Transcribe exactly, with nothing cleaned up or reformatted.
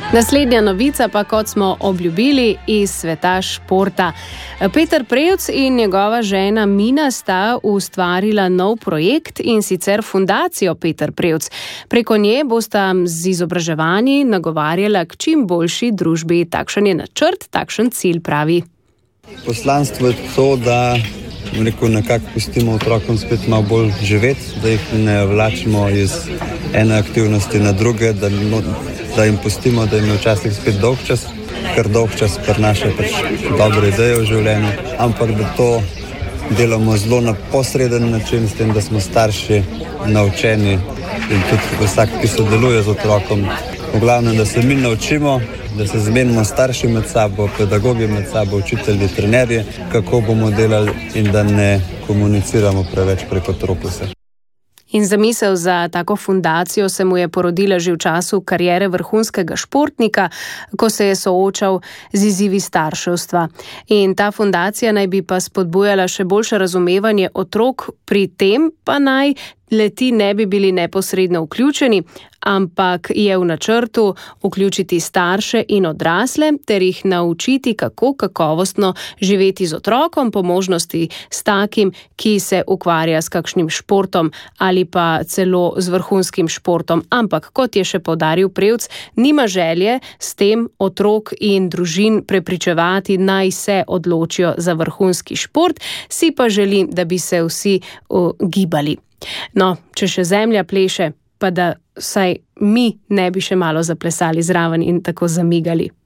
Naslednja novica pa, kot smo obljubili, iz sveta športa. Peter Prevc in njegova žena Mina sta ustvarila nov projekt, in sicer fundacijo Peter Prevc. Preko nje bosta z izobraževanji nagovarjala k čim boljši družbi. Takšen je načrt, takšen cilj, pravi. Poslanstvo je to, da rekel, nekako pustimo otrokom spet malo bolj živeti, da jih ne vlačimo iz ene aktivnosti na druge, da, da jim pustimo, da jim je včasih spet dolg čas, ker dolg čas prinaša pač dobre ideje v življenju, ampak da to delamo zelo na posreden način, s tem, da smo starši naučeni in tudi vsak, ki sodeluje z otrokom. V glavnem, da se mi naučimo, da se zmenimo starši med sabo, pedagogi med sabo, učitelji, trenerji, kako bomo delali in da ne komuniciramo preveč preko otrok vse. In zamisel za tako fundacijo se mu je porodila že v času kariere vrhunskega športnika, ko se je soočal z izzivi starševstva. In ta fundacija naj bi pa spodbujala še boljše razumevanje otrok, pri tem pa naj le-ti ne bi bili neposredno vključeni, ampak je v načrtu vključiti starše in odrasle ter jih naučiti, kako kakovostno živeti z otrokom, po možnosti s takim, ki se ukvarja s kakšnim športom ali pa celo z vrhunskim športom. Ampak, kot je še poudaril Prevc, nima želje s tem otrok in družin prepričevati, naj se odločijo za vrhunski šport, si pa želi, da bi se vsi uh, gibali. No, če še zemlja pleše, pa da vsaj mi ne bi še malo zaplesali zraven in tako zamigali.